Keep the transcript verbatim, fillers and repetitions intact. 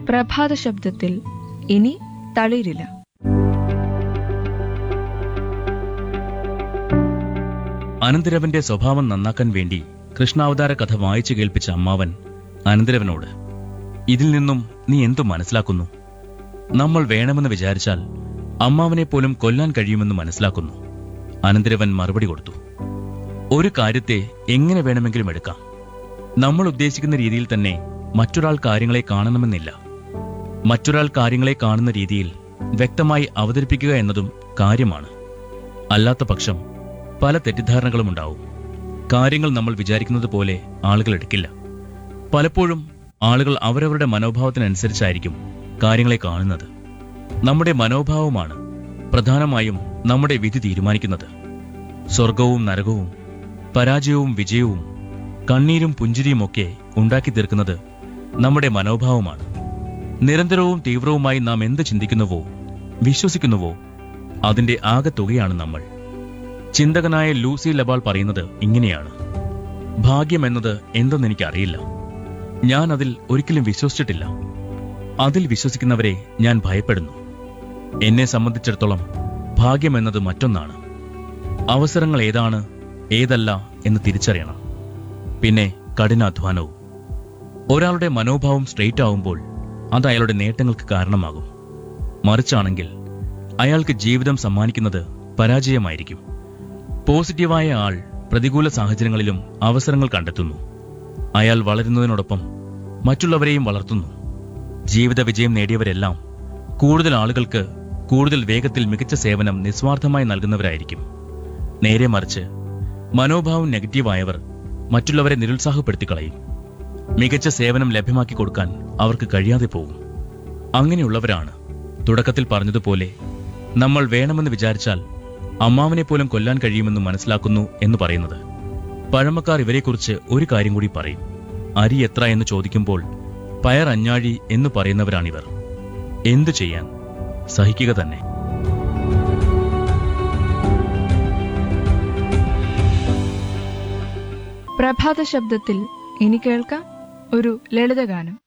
പ്രഭാത ശബ്ദത്തിൽ ഇനി തളിരില്ല. അനന്തരവന്റെ സ്വഭാവം നന്നാക്കാൻ വേണ്ടി കൃഷ്ണാവതാര കഥ വായിച്ചു കേൾപ്പിച്ച അമ്മാവൻ അനന്തരവനോട്, ഇതിൽ നിന്നും നീ എന്തു മനസ്സിലാക്കുന്നു? നമ്മൾ വേണമെന്ന് വിചാരിച്ചാൽ അമ്മാവനെ പോലും കൊല്ലാൻ കഴിയുമെന്ന് മനസ്സിലാക്കുന്നു. അനന്തരവൻ മറുപടി കൊടുത്തു, ഒരു കാര്യത്തെ എങ്ങനെ വേണമെങ്കിലും എടുക്കാം. നമ്മൾ ഉദ്ദേശിക്കുന്ന രീതിയിൽ തന്നെ മറ്റൊരാൾ കാര്യങ്ങളെ കാണണമെന്നില്ല. മറ്റൊരാൾ കാര്യങ്ങളെ കാണുന്ന രീതിയിൽ വ്യക്തമായി അവതരിപ്പിക്കുക എന്നതും കാര്യമാണ്. അല്ലാത്ത പക്ഷം പല തെറ്റിദ്ധാരണകളും ഉണ്ടാവും. കാര്യങ്ങൾ നമ്മൾ വിചാരിക്കുന്നത് പോലെ ആളുകൾ എടുക്കില്ല. പലപ്പോഴും ആളുകൾ അവരവരുടെ മനോഭാവത്തിനനുസരിച്ചായിരിക്കും കാര്യങ്ങളെ കാണുന്നത്. നമ്മുടെ മനോഭാവമാണ് പ്രധാനമായും നമ്മുടെ വിധി തീരുമാനിക്കുന്നത്. സ്വർഗവും നരകവും, പരാജയവും വിജയവും, കണ്ണീരും പുഞ്ചിരിയുമൊക്കെ ഉണ്ടാക്കി തീർക്കുന്നത് നമ്മുടെ മനോഭാവമാണ്. നിരന്തരവും തീവ്രവുമായി നാം എന്ത് ചിന്തിക്കുന്നുവോ വിശ്വസിക്കുന്നുവോ അതിന്റെ ആകെ തുകയാണ് നമ്മൾ. ചിന്തകനായ ലൂസി ലബാൾ പറയുന്നത് ഇങ്ങനെയാണ്: ഭാഗ്യം എന്നത് എന്തെന്നെനിക്കറിയില്ല. ഞാൻ അതിൽ ഒരിക്കലും വിശ്വസിച്ചിട്ടില്ല. അതിൽ വിശ്വസിക്കുന്നവരെ ഞാൻ ഭയപ്പെടുന്നു. എന്നെ സംബന്ധിച്ചിടത്തോളം ഭാഗ്യം എന്നത് മറ്റൊന്നാണ്. അവസരങ്ങൾ ഏതാണ് ഏതല്ല എന്ന് തിരിച്ചറിയണം. പിന്നെ കഠിനാധ്വാനവും. ഒരാളുടെ മനോഭാവം സ്ട്രെയിറ്റ് ആവുമ്പോൾ അത് അയാളുടെ നേട്ടങ്ങൾക്ക് കാരണമാകും. മറിച്ചാണെങ്കിൽ അയാൾക്ക് ജീവിതം സമ്മാനിക്കുന്നത് പരാജയമായിരിക്കും. പോസിറ്റീവായ ആൾ പ്രതികൂല സാഹചര്യങ്ങളിലും അവസരങ്ങൾ കണ്ടെത്തുന്നു. അയാൾ വളരുന്നതിനോടൊപ്പം മറ്റുള്ളവരെയും വളർത്തുന്നു. ജീവിത വിജയം നേടിയവരെല്ലാം കൂടുതൽ ആളുകൾക്ക് കൂടുതൽ വേഗത്തിൽ മികച്ച സേവനം നിസ്വാർത്ഥമായി നൽകുന്നവരായിരിക്കും. നേരെ മറിച്ച് മനോഭാവം നെഗറ്റീവായവർ മറ്റുള്ളവരെ നിരുത്സാഹപ്പെടുത്തി കളയും. മികച്ച സേവനം ലഭ്യമാക്കി കൊടുക്കാൻ അവർക്ക് കഴിയാതെ പോകും. അങ്ങനെയുള്ളവരാണ് തുടക്കത്തിൽ പറഞ്ഞതുപോലെ നമ്മൾ വേണമെന്ന് വിചാരിച്ചാൽ അമ്മാവനെ പോലും കൊല്ലാൻ കഴിയുമെന്ന് മനസ്സിലാക്കുന്നു എന്ന് പറയുന്നത്. പഴമക്കാർ ഇവരെക്കുറിച്ച് ഒരു കാര്യം കൂടി പറയും. അരി എത്ര എന്ന് ചോദിക്കുമ്പോൾ പയർ അഞ്ഞാഴി എന്ന് പറയുന്നവരാണിവർ. എന്തു ചെയ്യാൻ, സഹിക്കുക തന്നെ. പ്രഭാത ശബ്ദത്തിൽ ഇനി കേൾക്കാം ഒരു ലളിതഗാനം.